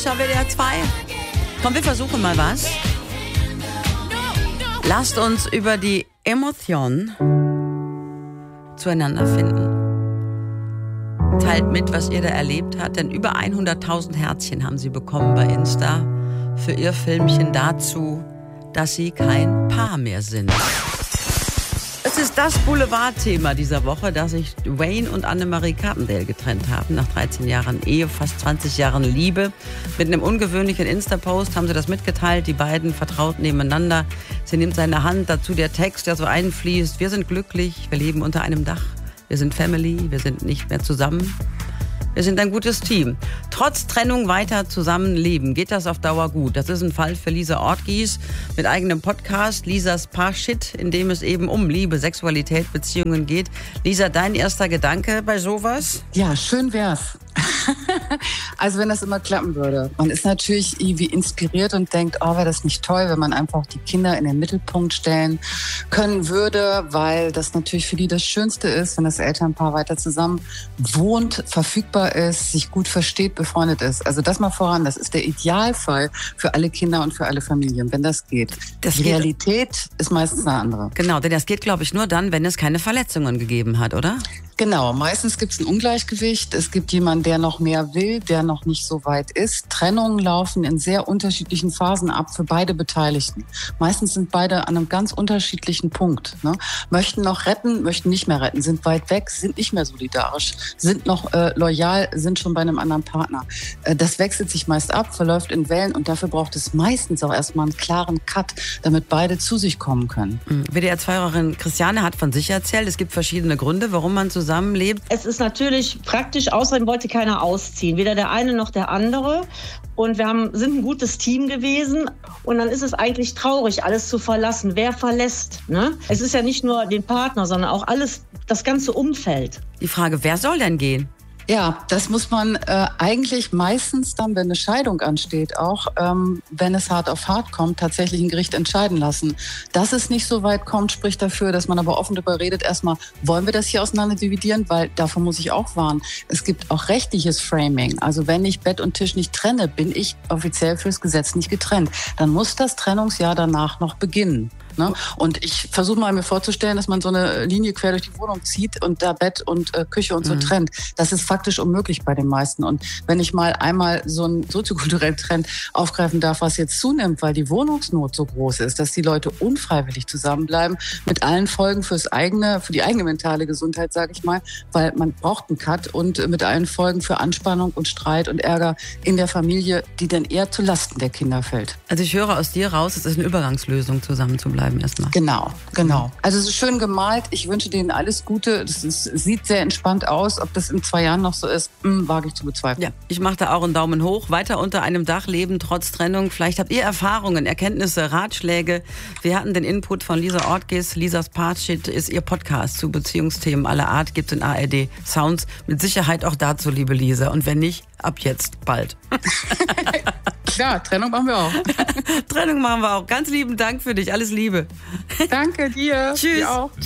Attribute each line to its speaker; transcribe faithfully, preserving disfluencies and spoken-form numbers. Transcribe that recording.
Speaker 1: Tagesschau W D R zwei. Komm, wir versuchen mal was. Lasst uns über die Emotionen zueinander finden. Teilt mit, was ihr da erlebt habt, denn über hunderttausend Herzchen haben sie bekommen bei Insta für ihr Filmchen dazu, dass sie kein Paar mehr sind. Es ist das Boulevardthema dieser Woche, dass sich Wayne und Annemarie Carpendale getrennt haben. Nach dreizehn Jahren Ehe, fast zwanzig Jahren Liebe. Mit einem ungewöhnlichen Insta-Post haben sie das mitgeteilt. Die beiden vertraut nebeneinander. Sie nimmt seine Hand, dazu der Text, der so einfließt. Wir sind glücklich, wir leben unter einem Dach. Wir sind Family, wir sind nicht mehr zusammen. Wir sind ein gutes Team. Trotz Trennung weiter zusammenleben. Geht das auf Dauer gut? Das ist ein Fall für Lisa Ortgies mit eigenem Podcast, Lisas Paar-Shit, in dem es eben um Liebe, Sexualität, Beziehungen geht. Lisa, dein erster Gedanke bei sowas?
Speaker 2: Ja, schön wär's. Also wenn das immer klappen würde. Man ist natürlich irgendwie inspiriert und denkt, oh, wäre das nicht toll, wenn man einfach die Kinder in den Mittelpunkt stellen können würde, weil das natürlich für die das Schönste ist, wenn das Elternpaar weiter zusammen wohnt, verfügbar ist, sich gut versteht, befreundet ist. Also das mal voran, das ist der Idealfall für alle Kinder und für alle Familien, wenn das geht.
Speaker 1: Das
Speaker 2: die
Speaker 1: geht.
Speaker 2: Realität ist meistens eine andere.
Speaker 1: Genau, denn das geht, glaube ich, nur dann, wenn es keine Verletzungen gegeben hat, oder?
Speaker 2: Genau, meistens gibt es ein Ungleichgewicht. Es gibt jemanden, der noch mehr will, der noch nicht so weit ist. Trennungen laufen in sehr unterschiedlichen Phasen ab für beide Beteiligten. Meistens sind beide an einem ganz unterschiedlichen Punkt. Ne? Möchten noch retten, möchten nicht mehr retten, sind weit weg, sind nicht mehr solidarisch, sind noch äh, loyal, sind schon bei einem anderen Partner. Äh, das wechselt sich meist ab, verläuft in Wellen und dafür braucht es meistens auch erstmal einen klaren Cut, damit beide zu sich kommen können.
Speaker 1: W D R zwei-Hörerin Christiane hat von sich erzählt, es gibt verschiedene Gründe, warum man zusammenlebt.
Speaker 3: Es ist natürlich praktisch, außerdem wollte keiner ausziehen, weder der eine noch der andere. Und wir haben, sind ein gutes Team gewesen. Und dann ist es eigentlich traurig, alles zu verlassen. Wer verlässt? Ne? Es ist ja nicht nur den Partner, sondern auch alles, das ganze Umfeld.
Speaker 1: Die Frage, wer soll denn gehen?
Speaker 2: Ja, das muss man äh, eigentlich meistens dann, wenn eine Scheidung ansteht, auch ähm, wenn es hart auf hart kommt, tatsächlich ein Gericht entscheiden lassen. Dass es nicht so weit kommt, spricht dafür, dass man aber offen darüber redet. Erstmal, wollen wir das hier auseinander dividieren? Weil davon muss ich auch warnen. Es gibt auch rechtliches Framing. Also wenn ich Bett und Tisch nicht trenne, bin ich offiziell fürs Gesetz nicht getrennt. Dann muss das Trennungsjahr danach noch beginnen. Ne? Und ich versuche mal mir vorzustellen, dass man so eine Linie quer durch die Wohnung zieht und da Bett und äh, Küche und so mhm. trennt. Das ist faktisch unmöglich bei den meisten. Und wenn ich mal einmal so einen soziokulturellen Trend aufgreifen darf, was jetzt zunimmt, weil die Wohnungsnot so groß ist, dass die Leute unfreiwillig zusammenbleiben, mit allen Folgen fürs eigene, für die eigene mentale Gesundheit, sage ich mal, weil man braucht einen Cut und mit allen Folgen für Anspannung und Streit und Ärger in der Familie, die dann eher zu Lasten der Kinder fällt.
Speaker 1: Also ich höre aus dir raus, es ist eine Übergangslösung, zusammen zu bleiben erstmal.
Speaker 2: Genau, genau. Also es ist schön gemalt. Ich wünsche denen alles Gute. Das ist, sieht sehr entspannt aus. Ob das in zwei Jahren noch so ist, mh, wage ich zu bezweifeln.
Speaker 1: Ja, ich mache da auch einen Daumen hoch. Weiter unter einem Dach leben, trotz Trennung. Vielleicht habt ihr Erfahrungen, Erkenntnisse, Ratschläge. Wir hatten den Input von Lisa Ortgies. Lisas Part-Shit ist ihr Podcast zu Beziehungsthemen aller Art. Gibt es in A R D Sounds. Mit Sicherheit auch dazu, liebe Lisa. Und wenn nicht, ab jetzt bald.
Speaker 2: Klar, Trennung machen wir auch.
Speaker 1: Trennung machen wir auch. Ganz lieben Dank für dich. Alles Liebe.
Speaker 2: Danke dir.
Speaker 1: Tschüss.
Speaker 2: Dir auch.